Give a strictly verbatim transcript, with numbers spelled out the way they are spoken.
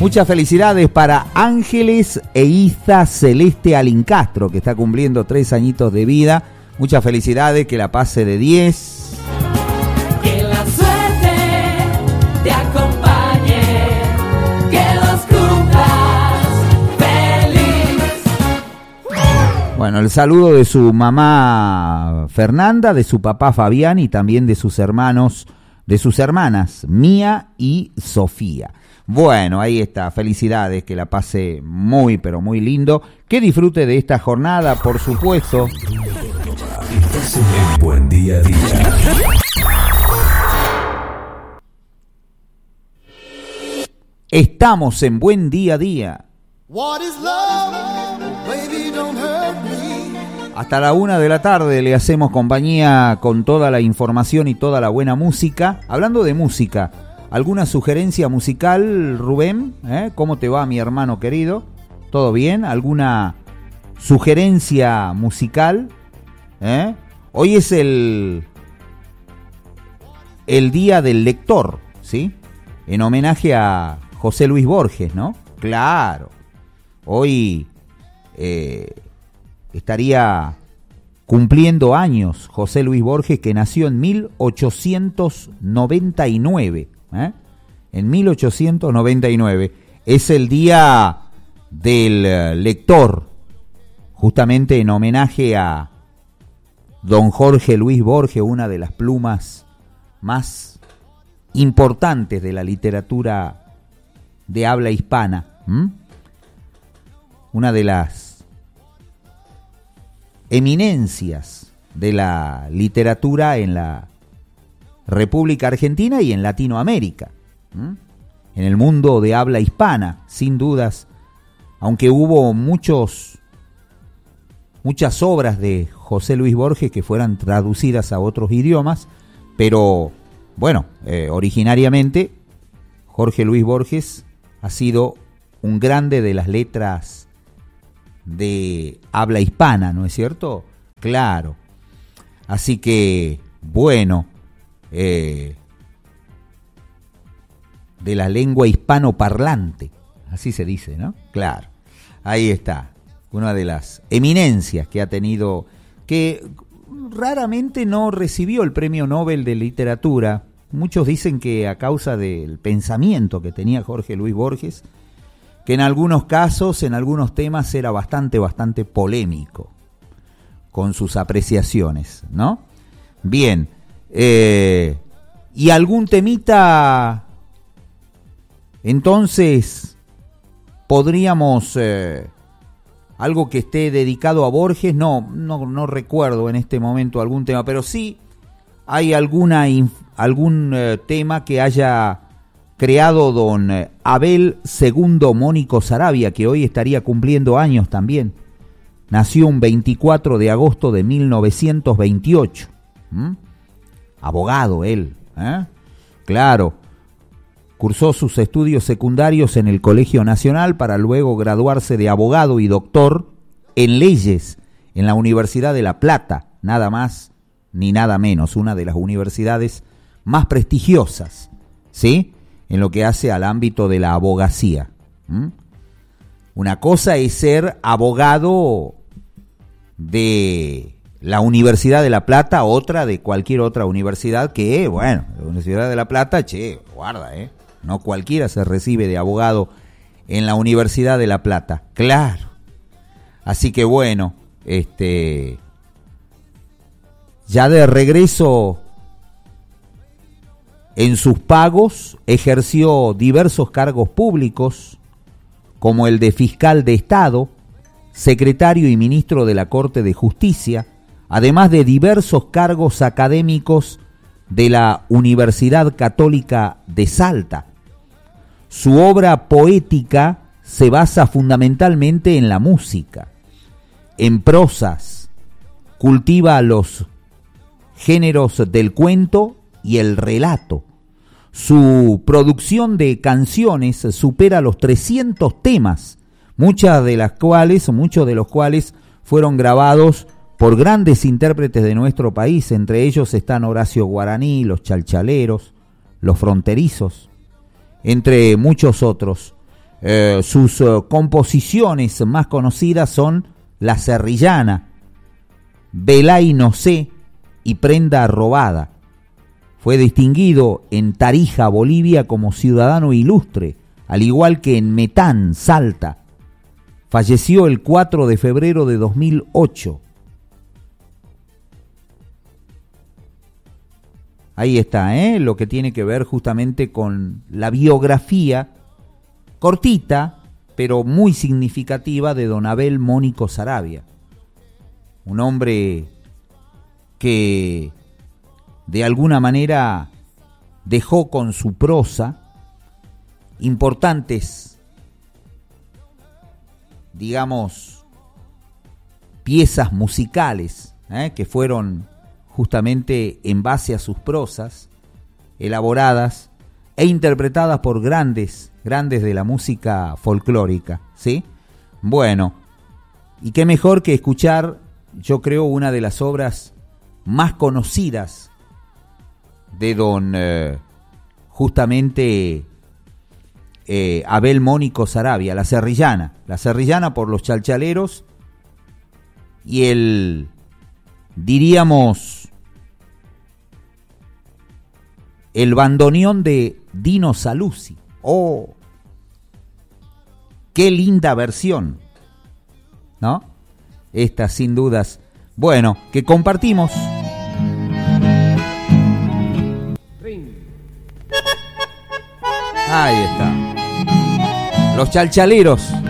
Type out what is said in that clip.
Muchas felicidades para Ángeles e Isa Celeste Alincastro, que está cumpliendo tres añitos de vida. Muchas felicidades, que la pase de diez. Que la suerte te acompañe, que los cumplas feliz. Bueno, el saludo de su mamá Fernanda, de su papá Fabián y también de sus hermanos, de sus hermanas Mía y Sofía. Bueno, ahí está, felicidades, que la pase muy, pero muy lindo, que disfrute de esta jornada, por supuesto. Estás en Buen Día a Día. Estamos en Buen Día a Día. What is love? Baby, don't hurt me. Hasta la una de la tarde le hacemos compañía con toda la información y toda la buena música. Hablando de música, ¿alguna sugerencia musical, Rubén? ¿Eh? ¿Cómo te va, mi hermano querido? ¿Todo bien? ¿Alguna sugerencia musical? ¿Eh? Hoy es el, el día del lector, ¿sí? En homenaje a José Luis Borges, ¿no? Claro. Hoy eh, estaría cumpliendo años José Luis Borges, que nació en mil ochocientos noventa y nueve. ¿Eh? En mil ochocientos noventa y nueve es el día del lector, justamente en homenaje a don Jorge Luis Borges, una de las plumas más importantes de la literatura de habla hispana, ¿Mm? una de las eminencias de la literatura en la República Argentina y en Latinoamérica, ¿Mm? en el mundo de habla hispana, sin dudas, aunque hubo muchos, muchas obras de José Luis Borges que fueran traducidas a otros idiomas, pero bueno, eh, originariamente Jorge Luis Borges ha sido un grande de las letras de habla hispana, ¿no es cierto? Claro. Así que, bueno, eh, de la lengua hispanoparlante, así se dice, ¿no? Claro. Ahí está, una de las eminencias que ha tenido, que raramente no recibió el Premio Nobel de Literatura. Muchos dicen que a causa del pensamiento que tenía Jorge Luis Borges, que en algunos casos, en algunos temas, era bastante, bastante polémico con sus apreciaciones, ¿no? Bien, eh, ¿y algún temita entonces podríamos, eh, algo que esté dedicado a Borges? No, no, no recuerdo en este momento algún tema, pero sí hay alguna algún eh, tema que haya creado don eh, Abel segundo Mónico Saravia, que hoy estaría cumpliendo años también. Nació un veinticuatro de agosto de mil novecientos veintiocho. ¿Mm? Abogado él, ¿eh? Claro. Cursó sus estudios secundarios en el Colegio Nacional para luego graduarse de abogado y doctor en leyes en la Universidad de La Plata, nada más ni nada menos, una de las universidades más prestigiosas, ¿sí?, en lo que hace al ámbito de la abogacía. ¿Mm? Una cosa es ser abogado de la Universidad de La Plata, otra de cualquier otra universidad que, bueno, la Universidad de La Plata, che, guarda, ¿eh? No cualquiera se recibe de abogado en la Universidad de La Plata, claro. Así que bueno, este, ya de regreso en sus pagos, ejerció diversos cargos públicos, como el de fiscal de Estado, secretario y ministro de la Corte de Justicia, además de diversos cargos académicos de la Universidad Católica de Salta. Su obra poética se basa fundamentalmente en la música. En prosas, cultiva los géneros del cuento y el relato. Su producción de canciones supera los trescientos temas, muchas de las cuales, muchos de los cuales fueron grabados por grandes intérpretes de nuestro país. Entre ellos están Horacio Guaraní, los Chalchaleros, los Fronterizos, entre muchos otros. Eh, sus uh, composiciones más conocidas son La Serrillana, Velay no sé y Prenda robada. Fue distinguido en Tarija, Bolivia, como ciudadano ilustre, al igual que en Metán, Salta. Falleció el cuatro de febrero de dos mil ocho. Ahí está, ¿eh? Lo que tiene que ver justamente con la biografía cortita, pero muy significativa, de don Abel Mónico Saravia. Un hombre que de alguna manera dejó con su prosa importantes, digamos, piezas musicales, ¿eh? que fueron justamente en base a sus prosas, elaboradas e interpretadas por grandes, grandes de la música folclórica, ¿sí? Bueno, y qué mejor que escuchar, yo creo, una de las obras más conocidas de don eh, justamente eh, Abel Mónico Saravia, La Serrillana. La Serrillana por los chalchaleros y el, diríamos, el bandoneón de Dino Saluzzi. ¡Oh! ¡Qué linda versión! ¿No? Esta, sin dudas, bueno, que compartimos. Ahí está. Los chalchaleros.